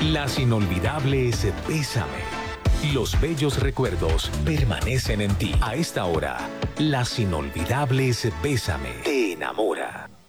Las inolvidables Bésame. Los bellos recuerdos permanecen en ti. A esta hora, Las inolvidables Bésame te enamora.